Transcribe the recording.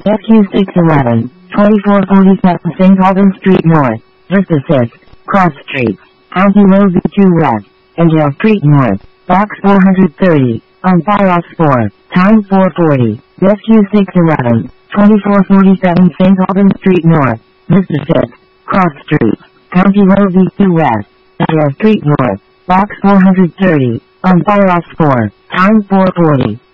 FQ611, 2447 St. Albans Street North, Vista 6, Cross Street, County Road V2 West, and Yale Street North, Box 430, on Bylaws 4, Time 440, FQ611, 2447 St. Albans Street North, Vista 6, Cross Street, County Road V2 West, and Yale Street North, Box 430, on Bylaws 4, Time 440.